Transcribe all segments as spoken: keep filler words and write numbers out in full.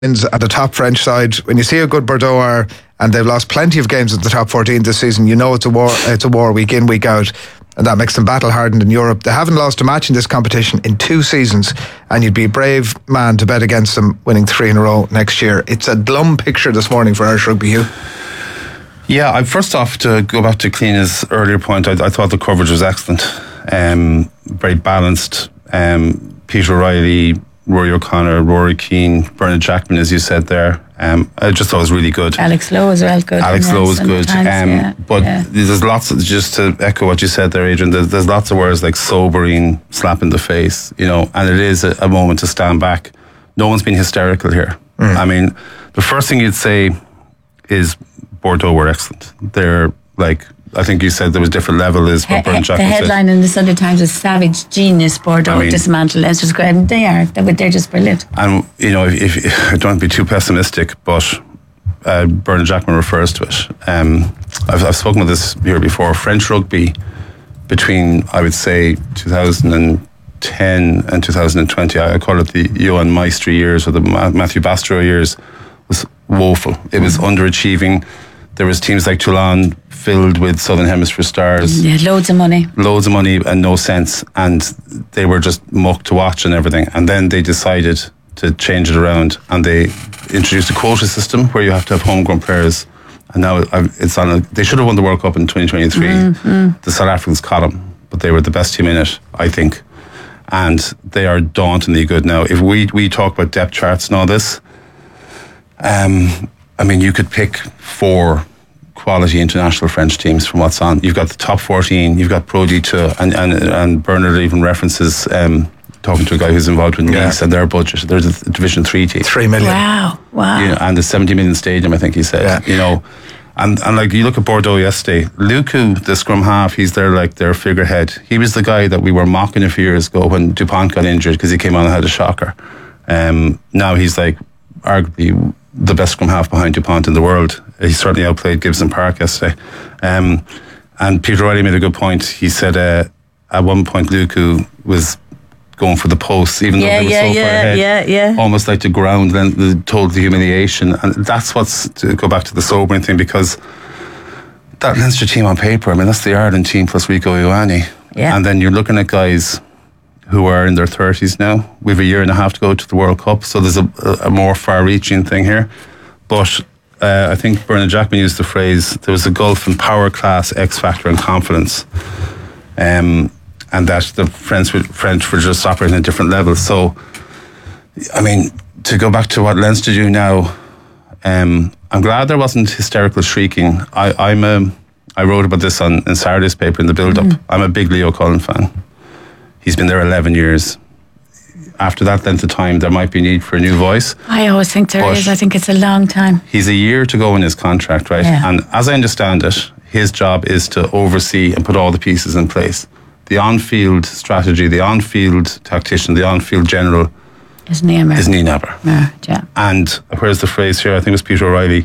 wins at the top French side. When you see how good Bordeaux are, and they've lost plenty of games at the top fourteen this season, you know it's a war. It's a war week in, week out, and that makes them battle hardened in Europe. They haven't lost a match in this competition in two seasons, and you'd be a brave man to bet against them winning three in a row next year. It's a glum picture this morning for Irish rugby. Hugh. Yeah, I, first off, to go back to Clina's earlier point, I, I thought the coverage was excellent, um, very balanced. Um, Peter O'Reilly, Rory O'Connor, Rory Keane, Bernard Jackman, as you said there. Um, I just thought it was really good. Alex Lowe as well, good. Alex Lowe was good. Um, yeah, but yeah. there's lots of, just to echo what you said there, Adrian, there's, there's lots of words like sobering, slap in the face, you know, and it is a, a moment to stand back. No one's been hysterical here. Mm. I mean, the first thing you'd say is Bordeaux were excellent. They're like, I think you said there was different level is what Bernard Jackman said. The headline said. in the Sunday Times is Savage Genius Bordeaux I mean, dismantle Leinster's grade. And they are. They're just brilliant. And, you know, if, if, I don't want to be too pessimistic, but uh, Bernard Jackman refers to it. Um, I've, I've spoken about this here before. French rugby between, I would say, two thousand ten and two thousand twenty, I call it the Johan Maestri years or the Matthew Bastrou years, was woeful. It was underachieving. There was teams like Toulon filled with Southern Hemisphere stars. Yeah, loads of money. Loads of money and no sense. And they were just muck to watch and everything. And then they decided to change it around and they introduced a quota system where you have to have homegrown players. And now it's on. A, they should have won the World Cup in twenty twenty-three. Mm-hmm. The South Africans caught them, but they were the best team in it, I think. And they are dauntingly good now. If we, we talk about depth charts and all this, um, I mean, you could pick four quality international French teams from what's on. You've got the top fourteen, you've got Pro D two, and, and, and Bernard even references um, talking to a guy who's involved with Nice yeah. and their budget. There's a Division three team. Three million. Wow, wow. You know, and the seventy million stadium, I think he said. Yeah. You know, and, and like you look at Bordeaux yesterday, Luku, the scrum half, he's their like their figurehead. He was the guy that we were mocking a few years ago when Dupont got injured because he came on and had a shocker. Um, now he's like arguably the best scrum half behind Dupont in the world. He certainly outplayed Gibson Park yesterday. Um, and Peter O'Reilly made a good point. He said uh, at one point Luku was going for the posts, even yeah, though they were yeah, so yeah, far ahead. Yeah, yeah. Almost like the ground, then the total humiliation. And that's what's, to go back to the sobering thing, because that Leinster team on paper, I mean, that's the Ireland team plus Rico Ioane. Yeah. And then you're looking at guys who are in their thirties now. We have a year and a half to go to the World Cup, so there's a, a more far-reaching thing here. But uh, I think Bernard Jackman used the phrase, there was a gulf in power, class, X factor and confidence. Um, and that the French, French were just operating at different levels. So, I mean, to go back to what Leinster do now, um, I'm glad there wasn't hysterical shrieking. I, I'm a, I wrote about this on in Saturday's paper in the build-up. Mm. I'm a big Leo Cullen fan. He's been there eleven years. After that length of time, there might be need for a new voice. I always think there is. I think it's a long time. He's a year to go in his contract, right? Yeah. And as I understand it, his job is to oversee and put all the pieces in place. The on-field strategy, the on-field tactician, the on-field general is Nienaber. Is Nienaber. Yeah, yeah. And where's the phrase here? I think it was Peter O'Reilly.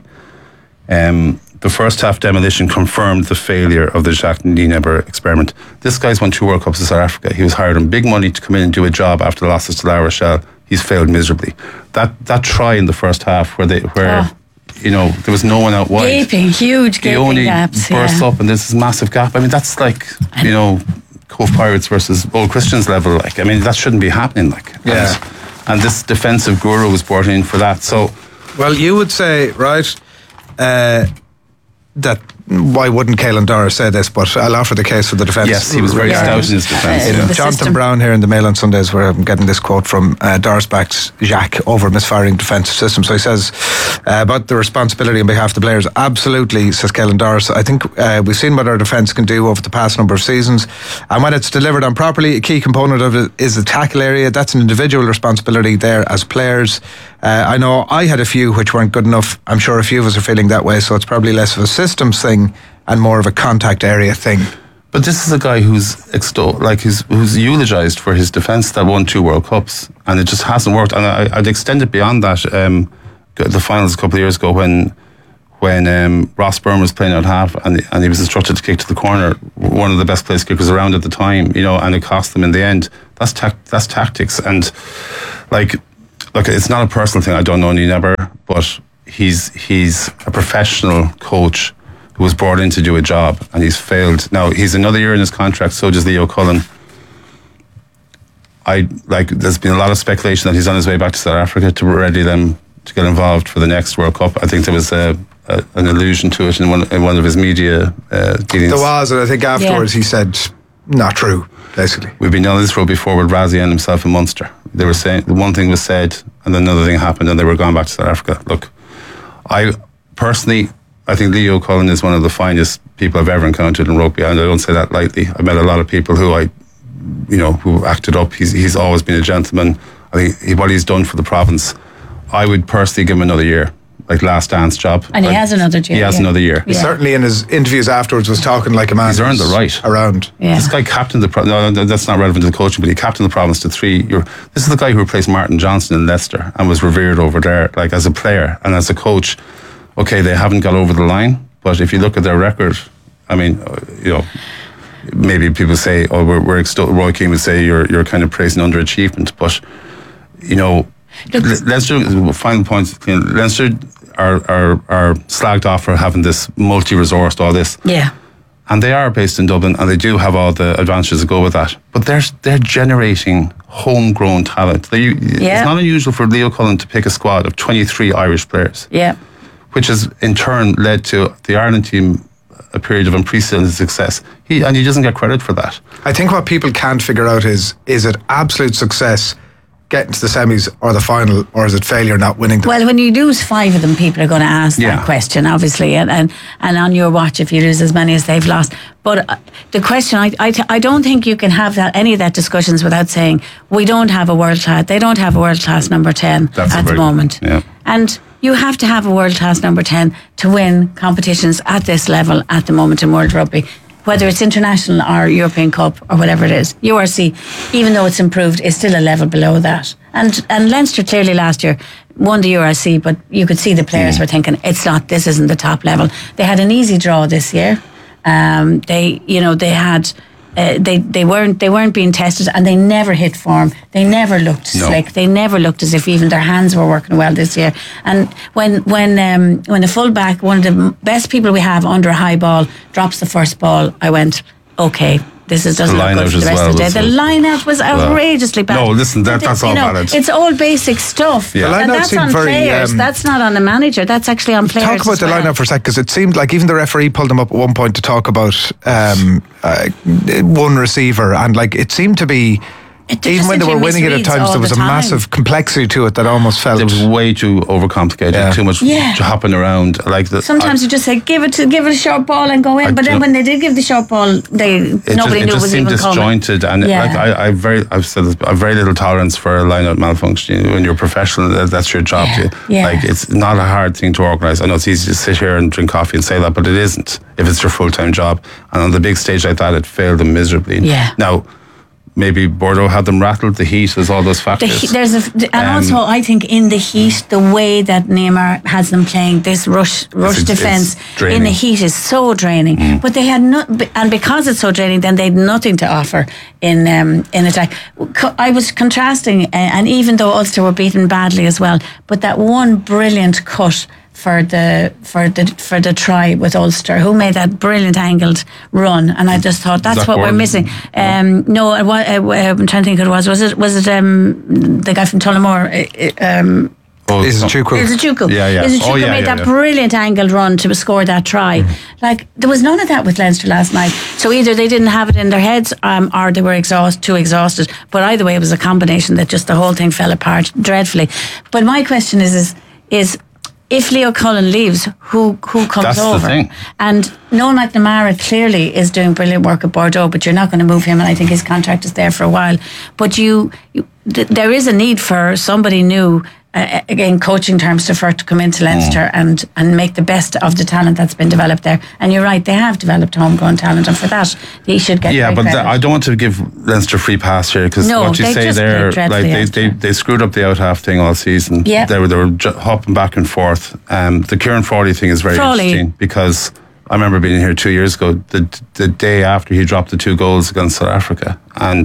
Um, the first half demolition confirmed the failure of the Jacques Nienaber experiment. This guy's won two World Cups in South Africa. He was hired on big money to come in and do a job after the losses to La Rochelle. He's failed miserably. That that try in the first half where they where oh. you know there was no one out wide. Gaping, huge gaping gaps. He only gaps, bursts yeah. up and there's this massive gap. I mean, that's like, you know, Cove Pirates versus Old Christians level. Like, I mean, that shouldn't be happening. Like, yeah. And, and this defensive guru was brought in for that. So, well, you would say, right, uh, that why wouldn't Caelan Doris say this, but I'll offer the case for the defence. Yes, he was very yeah. stout in his defence. Uh, yeah. Jonathan system. Brown here in the Mail on Sundays, where I'm getting this quote from uh, Doris backed Jacques over misfiring defence system. So he says uh, about the responsibility on behalf of the players. Absolutely, says Caelan Doris. I think uh, we've seen what our defence can do over the past number of seasons, and when it's delivered on properly, a key component of it is the tackle area. That's an individual responsibility there as players. Uh, I know I had a few which weren't good enough. I'm sure a few of us are feeling that way, so it's probably less of a systems thing and more of a contact area thing. But this is a guy who's extol, like who's, who's eulogised for his defence that won two World Cups, and it just hasn't worked. And I, I'd extend it beyond that. Um, the finals a couple of years ago when when um, Ross Byrne was playing out half and and he was instructed to kick to the corner, one of the best place kickers around at the time, you know, and it cost them in the end. That's ta- that's tactics, and like look, it's not a personal thing. I don't know any never, but he's he's a professional coach who was brought in to do a job, and he's failed. Now he's another year in his contract. So does Leo Cullen. I like. There's been a lot of speculation that he's on his way back to South Africa to ready them to get involved for the next World Cup. I think there was a, a, an allusion to it in one in one of his media uh, dealings. There was, and I think afterwards yeah. he said, "Not true." Basically, we've been down this road before with Razzie and himself in Munster. They were saying one thing was said, and then another thing happened, and they were gone back to South Africa. Look, I personally, I think Leo Cullen is one of the finest people I've ever encountered in rugby, and I don't say that lightly. I met a lot of people who I. You know, who acted up. He's he's always been a gentleman. I think he, what he's done for the province, I would personally give him another year, like last dance job. And like, he has another year. He has yeah. another year. He yeah. certainly in his interviews afterwards was talking like a man. He's earned the right around. Yeah. This guy captained the province. No, no, that's not relevant to the coaching, but he captained the province to three. You're, this is the guy who replaced Martin Johnson in Leicester and was revered over there, like as a player and as a coach. Okay, they haven't got over the line, but if you look at their record, I mean, you know. Maybe people say, "Oh, we're, we're extol-" Roy Keane would say you're you're kind of praising underachievement," but you know, Look, Leinster. Final point: Leinster are, are are slagged off for having this multi-resourced all this. Yeah, and they are based in Dublin, and they do have all the advantages that go with that. But they're they're generating homegrown talent. They, yeah. It's not unusual for Leo Cullen to pick a squad of twenty-three Irish players. Yeah, which has in turn led to the Ireland team. A period of unprecedented success. He and he doesn't get credit for that. I think what people can't figure out is is it absolute success getting to the semis or the final, or is it failure not winning them? Well, when you lose five of them, people are going to ask yeah. that question, obviously, and, and and on your watch if you lose as many as they've lost. But uh, the question, I, I, I don't think you can have that any of that discussions without saying we don't have a world class. They don't have a world class number ten That's at the very, moment, yeah. and. You have to have a world-class number ten to win competitions at this level at the moment in World Rugby, whether it's international or European Cup or whatever it is. U R C, even though it's improved, is still a level below that. And and Leinster clearly last year won the U R C, but you could see the players mm. were thinking, it's not, this isn't the top level. They had an easy draw this year. Um, they, you know, they had... Uh, they they weren't they weren't being tested, and they never hit form. They never looked no. slick. They never looked as if even their hands were working well this year. And when when um, when the fullback, one of the best people we have under a high ball, drops the first ball, I went, okay, this is doesn't look good for the rest well, of the day. The line out was outrageously bad. No, listen, that, that's all you know, bad. It's all basic stuff. Yeah. And that's on very, players. um, that's not on the manager. That's actually on players. Talk about the well. line out for a sec, because it seemed like even the referee pulled them up at one point to talk about um, uh, one receiver, and like it seemed to be. Even when they were winning it at times, there was a massive complexity to it that almost felt. It was way too overcomplicated, yeah. too much yeah. hopping around. Like the, Sometimes I, you just say, give it to give it a short ball and go in. I but then when they did give the short ball, they it nobody just, knew it was even coming. It just seemed disjointed, and yeah. like I, I very, I've said this, I've very little tolerance for a line-out malfunction. When you're professional, that's your job. Yeah. To, yeah. Like it's not a hard thing to organise. I know it's easy to sit here and drink coffee and say that, but it isn't if it's your full-time job. And on the big stage like that, it failed them miserably. Yeah. Now. Maybe Bordeaux had them rattled, the heat, there's all those factors. The, there's a, and um, also, I think in the heat, the way that Neymar has them playing this rush rush it's, defence it's in the heat is so draining. Mm. But they had no, and because it's so draining, then they had nothing to offer in um, in attack. I was contrasting, uh, and even though Ulster were beaten badly as well, but that one brilliant cut for the for the for the try with Ulster, who made that brilliant angled run, and I just thought that's that what Gordon? we're missing. Um, no, uh, uh, I'm trying to think who it was. Was it was it um, the guy from Tullamore? Um, Oh, is it Chuku? Is it Chuku? Yeah, yeah. Is it Chuku oh, yeah, made yeah, that yeah. brilliant angled run to score that try? Mm. Like there was none of that with Leinster last night. So either they didn't have it in their heads, um, or they were exhaust too exhausted. But either way, it was a combination that just the whole thing fell apart dreadfully. But my question is, is, is if Leo Cullen leaves, who who comes That's over? The thing. And Noel McNamara clearly is doing brilliant work at Bordeaux, but you're not going to move him, and I think his contract is there for a while. But you, you th- there is a need for somebody new. Uh, again, coaching terms to for to come into Leinster mm. and, and make the best of the talent that's been developed there. And you're right, they have developed homegrown talent, and for that, he should get yeah. But the, credit. I don't want to give Leinster free pass here, because no, what you say there, like they, they they screwed up the out half thing all season. Yeah, they were they were ju- hopping back and forth. Um, the Kieran Frawley thing is very Frawley. interesting, because I remember being here two years ago, the the day after he dropped the two goals against South Africa, and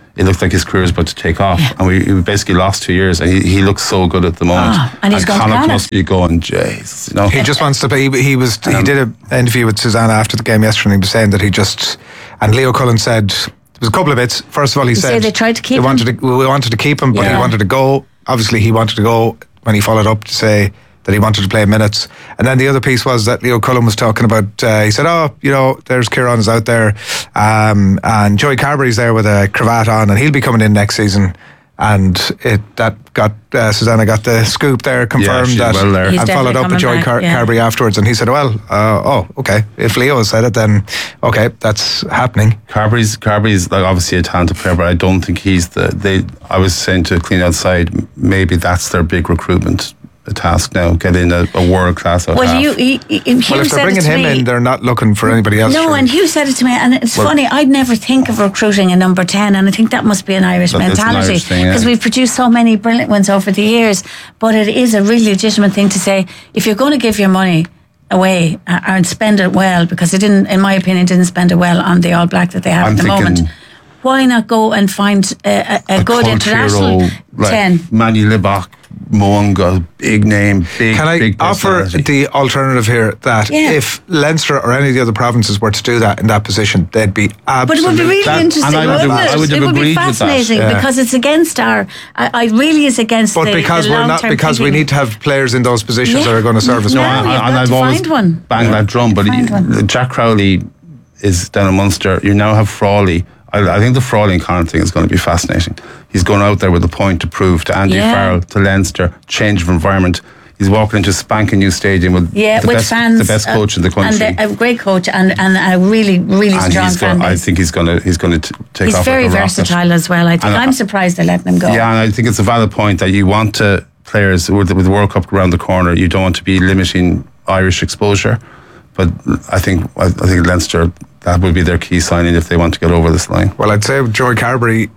it looked like his career was about to take off, Yeah. and we, we basically lost two years. And he, he looks so good at the moment. Oh, and he's going to Connacht Connacht. must be going, jeez, you know. He just wants to play. He, he was. He Um, did an interview with Susanna after the game yesterday, and he was saying that he just. And Leo Cullen said there was a couple of bits. First of all, he You said say they tried to keep they him? wanted to, we wanted to keep him, but he Yeah. wanted to go. Obviously, he wanted to go when he followed up to say that he wanted to play minutes. And then the other piece was that Leo Cullen was talking about. Uh, he said, "Oh, you know, there's Kieran's out there, um, and Joey Carberry's there with a cravat on, and he'll be coming in next season." And it that got uh, Susanna got the scoop there, confirmed she's that, well there. He's and followed definitely up with Joey coming Car- back, yeah. Carberry afterwards, and he said, "Well, uh, oh, okay. If Leo said it, then okay, that's happening." Carberry's Carberry's like obviously a talented player, but I don't think he's the. They. I was saying to Clean Outside, maybe that's their big recruitment task now. Get in a, a world class out Well, half. you, he, he, Hugh Well, if said they're it bringing to him me. in, they're not looking for anybody else. No, really. and Hugh said it to me, and it's Well- funny. I'd never think of recruiting a number ten, and I think that must be an Irish That- it's an mentality Irish thing, yeah. because we've produced so many brilliant ones over the years. But it is a really legitimate thing to say if you're going to give your money away uh, and spend it well, because it didn't, in my opinion, didn't spend it well on the All Black that they have I'm at the thinking- moment. Why not go and find a, a, a, good cult international hero, like ten? Manny Libach, Moonga, big name, big. Can I big offer personality. the alternative here that Yeah. if Leinster or any of the other provinces were to do that in that position, they'd be But it absolutely. would be really That- interesting, and I would wouldn't have- it? I would have it would be agreed with that. fascinating Yeah. because it's against our. I, I really is against. But the, because the we're not, long-term because we thinking. need to have players in those positions Yeah. that are going to serve us No, well. you've and got I've to always find one. banged Yeah. that drum. But Find he- one. Jack Crowley is down in Munster. You now have Frawley. I, I think the Frawley and Connacht thing is going to be fascinating. He's going out there with a point to prove to Andy Yeah. Farrell, to Leinster, change of environment. He's walking into a spanking new stadium with Yeah, the with best, fans, the best uh, coach in the country. and a, a great coach, and, and a really, really And strong he's fan going, I base. think he's going to he's going to take He's off very like a rocket. versatile as well. I think And I- I'm surprised they're letting him go. Yeah, and I think it's a valid point that you want to players with, with the World Cup around the corner. You don't want to be limiting Irish exposure, but I think I, I think Leinster, that would be their key signing if they want to get over this line. Well, I'd say with Joey Carberry,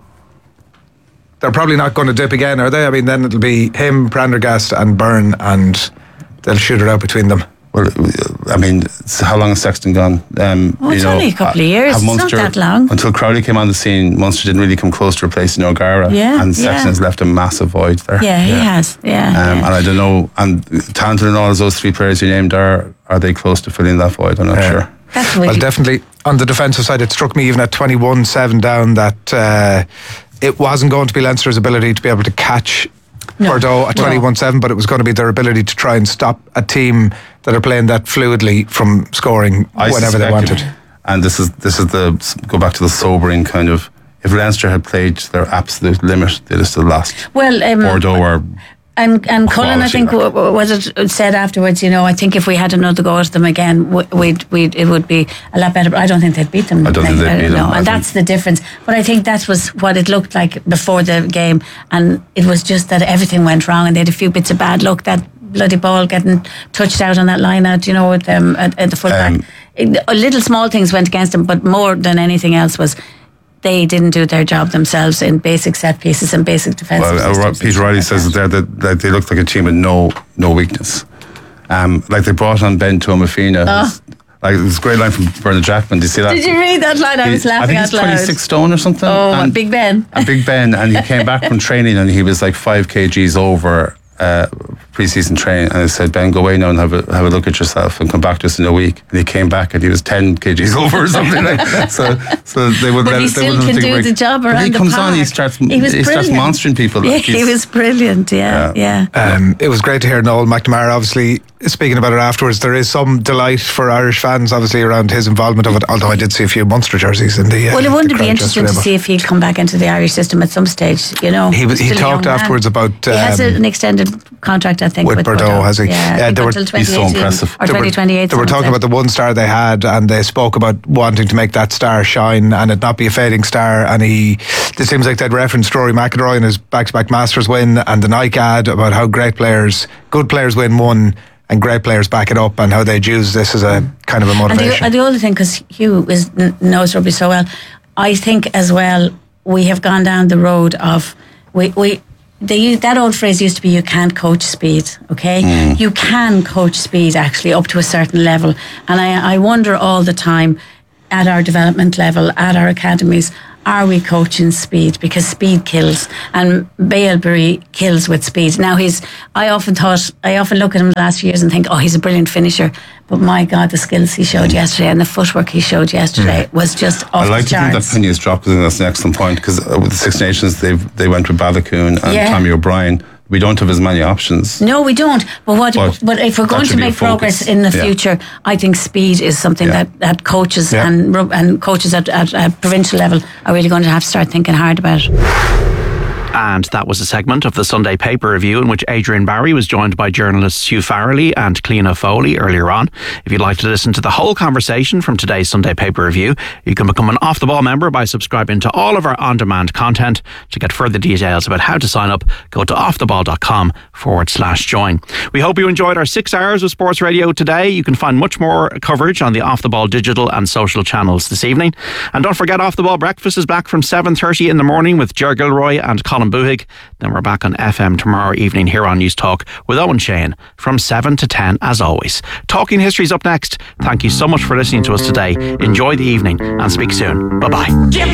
they're probably not going to dip again, are they? I mean, then it'll be him, Prendergast, and Byrne, and they'll shoot it out between them. Well, I mean, so how long has Sexton gone? Um, Oh, it's only a couple of years. have It's not that long. Until Crowley came on the scene, Munster didn't really come close to replacing O'Gara. Yeah, and Sexton yeah. has left a massive void there. Yeah, he has. Yeah, Um, yeah. And I don't know, and talented in all of those three players you named, are are they close to filling that void? I'm not Yeah. sure. That's really Well, definitely on the defensive side, it struck me even at twenty-one seven down that uh, it wasn't going to be Leinster's ability to be able to catch No. Bordeaux at No. twenty-one seven, but it was going to be their ability to try and stop a team that are playing that fluidly from scoring I whenever they suspected- wanted. And this is this is the go back to the sobering kind of. If Leinster had played to their absolute limit, they'd have still lost. well, um, Bordeaux were And and Cullen, I Quality, think, like. w- w- was it said afterwards. You know, I think if we had another go at them again, w- we'd we'd it would be a lot better. But I don't think they'd beat them. I don't think they'd beat them. No, I and think- that's the difference. But I think that was what it looked like before the game, and it was just that everything went wrong, and they had a few bits of bad luck. That bloody ball getting touched out on that line out, you know, with them at, at the fullback. Um, It- little small things went against them, but more than anything else was. They didn't do their job themselves in basic set pieces and basic defensive well. Uh, systems. Peter Riley says that, there that, that they looked like a team with no no weakness. Um, like they brought on Ben Tuamafina. who's- Like it was a great line from Bernard Jackman. Did you see that? Oh. Did you read that line? I He- was laughing I think out he's loud. twenty-six stone or something. Oh, and, Big Ben. and Big Ben, and he came back from training, and he was like five kgs over uh, pre-season training. And I said, Ben, go away now and have a have a look at yourself, and come back to us in a week. And he came back, and he was ten kgs over or something like that. So, so they would. But let, he they still wouldn't can take a do break. the job But around he the comes park. on, he starts. He was he starts brilliant. monstering people. Yeah, Like, he he's- was brilliant. Yeah, yeah. Um, it was great to hear Noel McNamara obviously speaking about it afterwards. There is some delight for Irish fans obviously around his involvement of it, although I did see a few Munster jerseys in the uh, Well, it wouldn't the be crowd interesting to yesterday, see if he'll come back into the Irish system at some stage. You know, He was- he Still a talked young man. afterwards about, he has um, an extended contract, I think, with with, Bordeaux, has he? Yeah, Yeah, I think they were- until he's so twenty eighteen impressive. or They were- twenty twenty-eight. They were talking about the one star they had, and they spoke about wanting to make that star shine and it not be a fading star. And he, it seems like they'd referenced Rory McIlroy and his back-to-back Masters win, and the Nike ad about how great players, good players win one, and great players back it up, and how they'd use this as a kind of a And motivation. the, and the other thing, because Hugh is, kn- knows rugby so well, I think as well we have gone down the road of we we. They, use- that old phrase used to be, you can't coach speed, okay? You can coach speed, actually, up to a certain level. And I, I wonder all the time, at our development level, at our academies, are we coaching speed? Because speed kills, and Balebury kills with speed. Now he's, I often thought, I often look at him the last few years and think, oh, he's a brilliant finisher. But my God, the skills he showed yesterday and the footwork he showed yesterday was just off I like the to think charts. that penny has dropped, because that's an excellent point, because uh, with the Six Nations, they they went with Balakoon and Yeah. Tommy O'Brien. We don't have as many options. No, we don't. But what? But But if we're that going should to be a make progress focus. in the Yeah. future, I think speed is something Yeah. that, that coaches Yeah. and rub- and coaches at, at, at provincial level are really going to have to start thinking hard about. And that was a segment of the Sunday Paper Review in which Adrian Barry was joined by journalists Hugh Farrelly and Cleena Foley earlier on. If you'd like to listen to the whole conversation from today's Sunday Paper Review, you can become an Off the Ball member by subscribing to all of our on-demand content. To get further details about how to sign up, go to offtheball.com forward slash join. We hope you enjoyed our six hours of sports radio today. You can find much more coverage on the Off the Ball digital and social channels this evening. And don't forget, Off the Ball Breakfast is back from seven thirty in the morning with Ger Gilroy and Colin Buhig. Then we're back on F M tomorrow evening here on News Talk with Owen Shane from seven to ten as always. Talking History's up next. Thank you so much for listening to us today. Enjoy the evening and speak soon. Bye bye.